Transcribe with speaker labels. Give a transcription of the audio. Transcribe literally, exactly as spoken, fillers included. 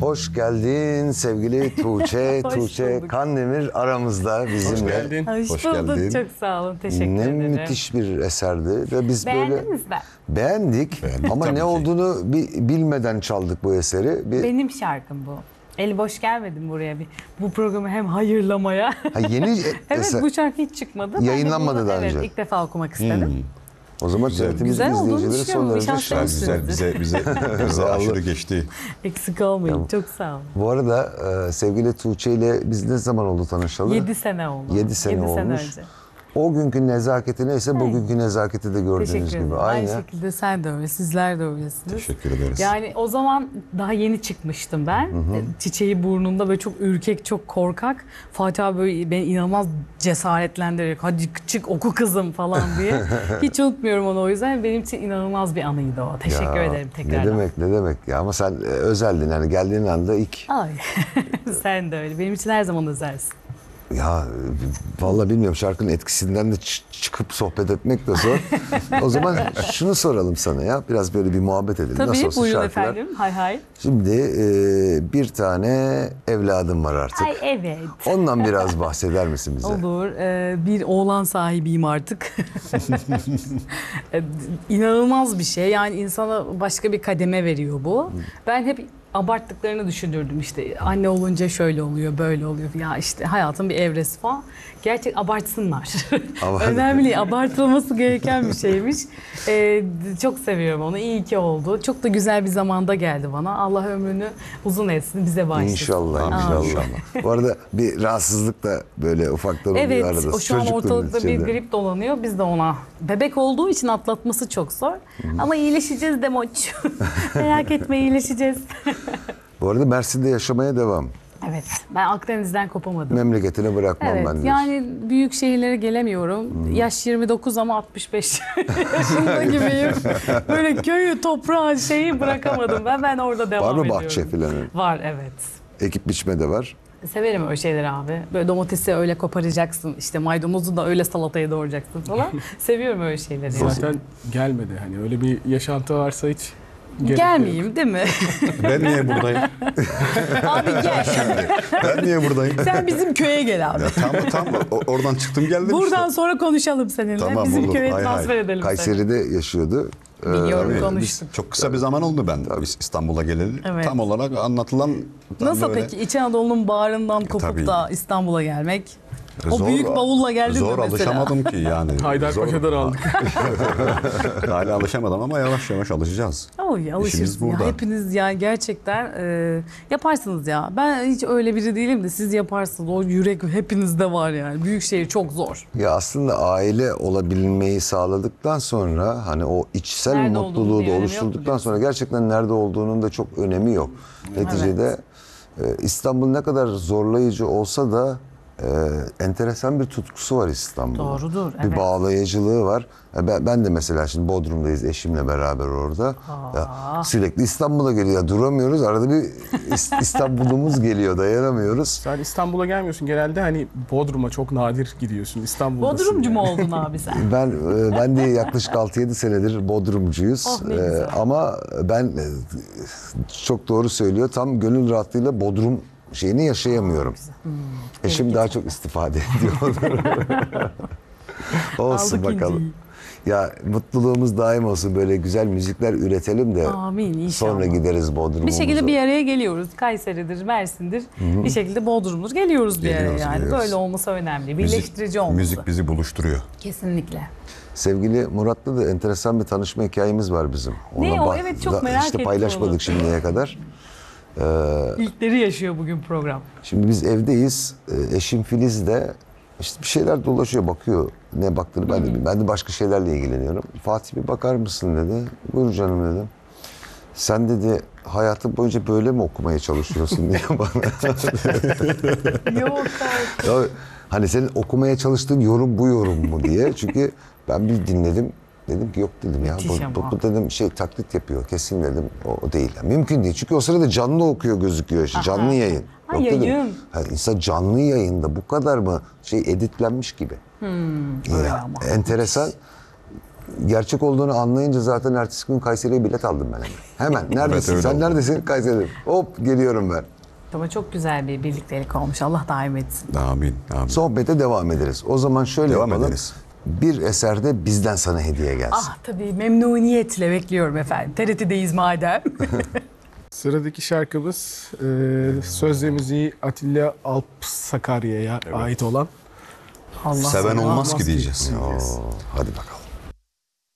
Speaker 1: Hoş geldin sevgili Tuğçe.
Speaker 2: Hoş
Speaker 1: Tuğçe
Speaker 2: bulduk.
Speaker 1: Kandemir aramızda bizimle.
Speaker 3: Hoş geldin.
Speaker 2: Hoş,
Speaker 1: Hoş
Speaker 2: bulduk.
Speaker 1: geldin.
Speaker 2: Çok sağ olun. Teşekkür
Speaker 1: Ne
Speaker 2: ederim.
Speaker 1: müthiş bir eserdi ve biz
Speaker 2: Beğendiniz
Speaker 1: böyle
Speaker 2: mi?
Speaker 1: beğendik,
Speaker 3: Beğendik
Speaker 1: ama
Speaker 3: tabii
Speaker 1: ne
Speaker 3: ki.
Speaker 1: olduğunu bi- bilmeden çaldık bu eseri. Bir,
Speaker 2: Benim şarkım bu. Eli boş gelmedim buraya bir. Bu programı hem hayırlamaya.
Speaker 1: ha, yeni
Speaker 2: evet
Speaker 1: eser.
Speaker 2: bu şarkı hiç çıkmadı. Ben de
Speaker 1: Yayınlanmadı
Speaker 2: bunu,
Speaker 1: daha
Speaker 2: evet,
Speaker 1: önce.
Speaker 2: ilk defa okumak istedim.
Speaker 1: O zaman
Speaker 3: Güzel.
Speaker 1: T R T'mizin
Speaker 2: Güzel olduğunu
Speaker 1: izleyicileri son
Speaker 2: düşünüyorum.
Speaker 1: derece
Speaker 2: Şanslı
Speaker 1: şanslı.
Speaker 3: Güzel, bize bize bize aşırı geçti.
Speaker 2: Eksik olmayın. Çok sağ olun.
Speaker 1: Bu arada e, sevgili Tuğçe ile biz ne zaman oldu tanışalı?
Speaker 2: Yedi sene oldu.
Speaker 1: Yedi sene
Speaker 2: Yedi sene
Speaker 1: olmuş.
Speaker 2: önce.
Speaker 1: O günkü nezaketi neyse bugünkü nezaketi de gördüğünüz
Speaker 2: Teşekkür
Speaker 1: gibi.
Speaker 2: ederim.
Speaker 1: Aynı.
Speaker 2: Aynı şekilde sen de öyle, sizler de öylesiniz.
Speaker 3: Teşekkür ederiz.
Speaker 2: Yani o zaman daha yeni çıkmıştım ben. E, Çiçeği burnunda böyle çok ürkek, çok korkak. Fatih abi böyle beni inanılmaz cesaretlendirerek hadi çık oku kızım falan diye. Hiç unutmuyorum onu o yüzden. Benim için inanılmaz bir anıydı o. Teşekkür
Speaker 1: Ya,
Speaker 2: ederim tekrardan.
Speaker 1: Ne demek ne demek ya, ama sen e, özeldin yani geldiğin anda ilk
Speaker 2: Ay. Sen de öyle. Benim için her zaman özelsin.
Speaker 1: ya e, vallahi bilmiyorum, şarkının etkisinden de ç- çıkıp sohbet etmek de zor. O zaman şunu soralım sana ya, biraz böyle bir muhabbet edelim.
Speaker 2: Tabii
Speaker 1: Nasıl olsa
Speaker 2: buyurun
Speaker 1: şarkılar.
Speaker 2: efendim. Hay hay.
Speaker 1: Şimdi e, bir tane evladım var artık.
Speaker 2: Ay evet.
Speaker 1: Ondan biraz bahseder misin bize?
Speaker 2: Olur. Ee, bir oğlan sahibiyim artık. Ee, İnanılmaz bir şey. Yani insana başka bir kademe veriyor bu. Ben hep abarttıklarını düşünürdüm işte. Anne olunca şöyle oluyor, böyle oluyor. Ya işte hayatın bir evresi falan. Gerçek abartsınlar.
Speaker 1: Ama-
Speaker 2: Önemli, abartılması gereken bir şeymiş. Ee, çok seviyorum onu. İyi ki oldu. Çok da güzel bir zamanda geldi bana. Allah ömrünü uzun etsin, bize bağışlasın.
Speaker 1: İnşallah,
Speaker 2: Amin.
Speaker 1: inşallah. Bu arada bir rahatsızlık da böyle ufaktan oluyor
Speaker 2: Evet,
Speaker 1: arada.
Speaker 2: o şu an
Speaker 1: Çocukluğun
Speaker 2: ortalıkta bir
Speaker 1: içinde.
Speaker 2: grip dolanıyor. Biz de ona. Bebek olduğu için atlatması çok zor. Ama iyileşeceğiz Demoç. Merak etme, iyileşeceğiz.
Speaker 1: Bu arada Mersin'de yaşamaya devam.
Speaker 2: Evet, ben Akdeniz'den kopamadım.
Speaker 1: Memleketine bırakmam
Speaker 2: Evet,
Speaker 1: ben diyorsun.
Speaker 2: yani büyük şehirlere gelemiyorum. Yaş yirmi dokuz ama altmış beş yaşında gibiyim. Böyle köyü, toprağı, şeyi bırakamadım ben. Ben orada devam
Speaker 1: Var mı
Speaker 2: ediyorum.
Speaker 1: bahçe filan?
Speaker 2: Var, evet.
Speaker 1: Ekip biçme de var.
Speaker 2: Severim öyle şeyleri abi. Böyle domatesi öyle koparacaksın, işte maydanozu da öyle salataya doğrayacaksın falan. Seviyorum öyle şeyleri. yani.
Speaker 4: Zaten gelmedi. Hani öyle bir yaşantı varsa hiç gerek yok.
Speaker 2: Gelmeyeyim değil mi?
Speaker 3: Ben niye buradayım?
Speaker 2: Abi gel.
Speaker 3: Ben niye buradayım?
Speaker 2: Sen bizim köye gel abi.
Speaker 3: Ya tam tam o- oradan çıktım geldim
Speaker 2: Buradan
Speaker 3: işte.
Speaker 2: sonra konuşalım seninle.
Speaker 3: Tamam,
Speaker 2: bizim
Speaker 3: olur.
Speaker 2: köye
Speaker 3: Hay hay.
Speaker 2: transfer edelim seni.
Speaker 1: Kayseri'de yaşıyordu. Ee,
Speaker 2: Biliyorum,
Speaker 3: Tabii,
Speaker 2: konuştuk.
Speaker 3: biz çok kısa bir zaman oldu ben biz İstanbul'a geleli.
Speaker 2: Evet.
Speaker 3: Tam olarak anlatılan tam
Speaker 2: Nasıl
Speaker 3: böyle-
Speaker 2: peki İç Anadolu'nun bağrından kopup
Speaker 3: tabii.
Speaker 2: da İstanbul'a gelmek? O
Speaker 3: Zor-
Speaker 2: büyük bavulla geldin mi
Speaker 3: Zor
Speaker 2: mesela?
Speaker 3: alışamadım ki yani.
Speaker 4: Haydarpaşa'dan
Speaker 3: Zor.
Speaker 4: aldık.
Speaker 3: Hala alışamadım ama yavaş yavaş alışacağız.
Speaker 2: Oy, alışırsın ya.
Speaker 3: burada.
Speaker 2: Hepiniz yani gerçekten e, yaparsınız ya. Ben hiç öyle biri değilim de siz yaparsınız. O yürek hepinizde var yani. Büyük şehir çok zor.
Speaker 1: Ya aslında aile olabilmeyi sağladıktan sonra, hani o içsel
Speaker 2: Nerede olduğunun
Speaker 1: mutluluğu
Speaker 2: bir
Speaker 1: da
Speaker 2: önemi yok mu
Speaker 1: oluşturduktan
Speaker 2: diyorsun?
Speaker 1: sonra gerçekten nerede olduğunun da çok önemi yok. Neticede e, İstanbul ne kadar zorlayıcı olsa da e, enteresan bir tutkusu var İstanbul'un.
Speaker 2: Doğrudur,
Speaker 1: Bir
Speaker 2: evet.
Speaker 1: bağlayıcılığı var. E, Ben, ben de mesela şimdi Bodrum'dayız eşimle beraber orada. Ya, sürekli İstanbul'a geliyor. Ya duramıyoruz. Arada bir İs- İstanbul'umuz geliyor. Dayanamıyoruz.
Speaker 4: Sen İstanbul'a gelmiyorsun. Genelde hani Bodrum'a çok nadir gidiyorsun. İstanbul'dasın.
Speaker 2: Bodrumcu
Speaker 4: yani.
Speaker 2: mu oldun abi sen?
Speaker 1: Ben e, ben de yaklaşık altı yedi senedir Bodrumcuyuz.
Speaker 2: Oh, ne
Speaker 1: E,
Speaker 2: güzel.
Speaker 1: ama ben e, çok doğru söylüyor. Tam gönül rahatlığıyla Bodrum şeyini yaşayamıyorum. Eşim daha çok istifade ediyor. Olsun
Speaker 2: Aldık
Speaker 1: bakalım.
Speaker 2: inciyi.
Speaker 1: Ya mutluluğumuz daim olsun, böyle güzel müzikler üretelim de
Speaker 2: Amin inşallah.
Speaker 1: sonra gideriz Bodrum'umuza.
Speaker 2: Bir şekilde bir araya geliyoruz. Kayseri'dir, Mersin'dir. Bir şekilde Bodrum'dur. Geliyoruz bir araya
Speaker 3: Geliyoruz,
Speaker 2: yani.
Speaker 3: geliyoruz.
Speaker 2: Böyle olması önemli. Birleştirici
Speaker 3: Müzik,
Speaker 2: olması.
Speaker 3: müzik bizi buluşturuyor.
Speaker 2: Kesinlikle.
Speaker 1: Sevgili Murat'la da enteresan bir tanışma hikayemiz var bizim.
Speaker 2: Ne o?
Speaker 1: bah-
Speaker 2: Evet, çok
Speaker 1: da-
Speaker 2: merak
Speaker 1: işte
Speaker 2: ettim
Speaker 1: paylaşmadık
Speaker 2: onu.
Speaker 1: şimdiye kadar.
Speaker 2: İlkleri yaşıyor bugün program.
Speaker 1: Şimdi biz evdeyiz. Ee, Eşim Filiz de işte bir şeyler dolaşıyor, bakıyor. Ne baktığını ben de bilmiyorum. Ben de başka şeylerle ilgileniyorum. Fatih bir bakar mısın dedi. Buyur canım dedim. Sen dedi hayatın boyunca böyle mi okumaya çalışıyorsun diye bana.
Speaker 2: Yok artık.
Speaker 1: Ya, hani senin okumaya çalıştığın yorum bu yorum mu diye. Çünkü ben bir dinledim. Dedim ki yok dedim ya.
Speaker 2: Müthiş
Speaker 1: Bu, bu,
Speaker 2: ama.
Speaker 1: bu dedim şey taklit yapıyor. Kesin dedim o, o değil. Yani mümkün değil. Çünkü o sırada canlı okuyor gözüküyor. Işte, canlı yayın.
Speaker 2: Ha,
Speaker 1: Yok dedim.
Speaker 2: yayın.
Speaker 1: Ha, insan canlı yayında bu kadar mı şey editlenmiş gibi.
Speaker 2: Hmm, öyle
Speaker 1: Ya,
Speaker 2: ama.
Speaker 1: enteresan. gerçek olduğunu anlayınca zaten ertesi gün Kayseri'ye bilet aldım ben hemen. Hemen. Neredesin?
Speaker 3: öyle
Speaker 1: Sen
Speaker 3: oldu.
Speaker 1: neredesin? Kayseri. Hop geliyorum ben.
Speaker 2: Ama çok güzel bir birliktelik olmuş. Allah daim etsin.
Speaker 3: Amin. Amin.
Speaker 1: Sohbete devam ederiz. O zaman şöyle
Speaker 3: Devam
Speaker 1: yapalım.
Speaker 3: ederiz.
Speaker 1: Bir eserde bizden sana hediye gelsin.
Speaker 2: Ah tabii memnuniyetle bekliyorum efendim. T R T'deyiz madem.
Speaker 4: Sıradaki şarkımız e, söz ve müziği Atilla Alp Sakarya'ya ait olan
Speaker 2: Allah
Speaker 3: Seven
Speaker 2: sana-
Speaker 3: olmaz ki diyeceğiz.
Speaker 1: Oo, hadi bakalım.